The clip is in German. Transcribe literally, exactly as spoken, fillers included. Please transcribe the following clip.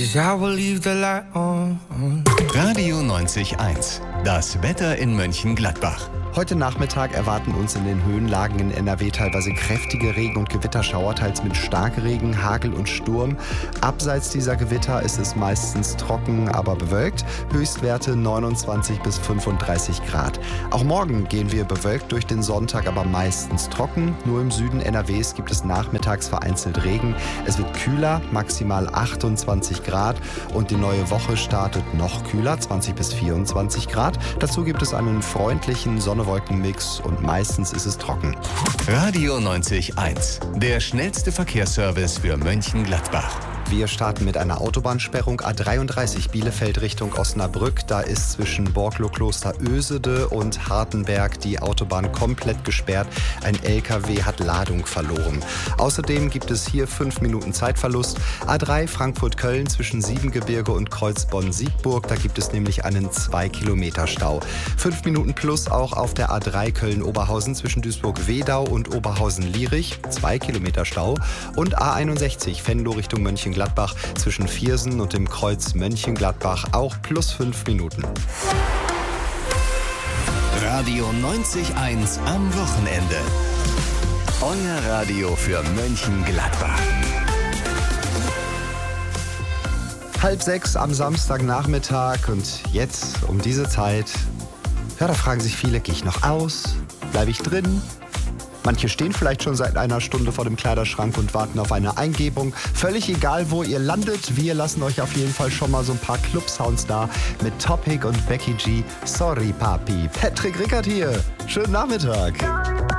'cause I will leave the light on. Radio neunzig Komma eins. Das Wetter in Mönchengladbach. Heute Nachmittag erwarten uns in den Höhenlagen in N R W teilweise kräftige Regen- und Gewitterschauer, teils mit Starkregen, Hagel und Sturm. Abseits dieser Gewitter ist es meistens trocken, aber bewölkt. Höchstwerte neunundzwanzig bis fünfunddreißig Grad. Auch morgen gehen wir bewölkt durch den Sonntag, aber meistens trocken. Nur im Süden N R Ws gibt es nachmittags vereinzelt Regen. Es wird kühler, maximal achtundzwanzig Grad. Und die neue Woche startet noch kühler, zwanzig bis vierundzwanzig Grad. Dazu gibt es einen freundlichen Sonne-Wolken-Mix und meistens ist es trocken. Radio neunzig Komma eins. Der schnellste Verkehrsservice für Mönchengladbach. Wir starten mit einer Autobahnsperrung A dreiunddreißig Bielefeld Richtung Osnabrück. Da ist zwischen Borglo-Kloster Ösede und Hartenberg die Autobahn komplett gesperrt. Ein L K W hat Ladung verloren. Außerdem gibt es hier fünf Minuten Zeitverlust. A drei Frankfurt-Köln zwischen Siebengebirge und Kreuzbonn-Siegburg. Da gibt es nämlich einen zwei Kilometer Stau. Fünf Minuten plus auch auf der A drei Köln-Oberhausen zwischen Duisburg-Wedau und Oberhausen-Lierich. Zwei Kilometer Stau. Und A einundsechzig Venlo Richtung Mönchengladbach. Zwischen Viersen und dem Kreuz Mönchengladbach auch plus fünf Minuten. Radio neunzig Komma eins am Wochenende. Euer Radio für Mönchengladbach. Halb sechs am Samstagnachmittag und jetzt um diese Zeit, ja, da fragen sich viele, gehe ich noch aus? Bleibe ich drin? Manche stehen vielleicht schon seit einer Stunde vor dem Kleiderschrank und warten auf eine Eingebung. Völlig egal, wo ihr landet, wir lassen euch auf jeden Fall schon mal so ein paar Club-Sounds da mit Topic und Becky G. Sorry, Papi. Patrick Rickert hier. Schönen Nachmittag.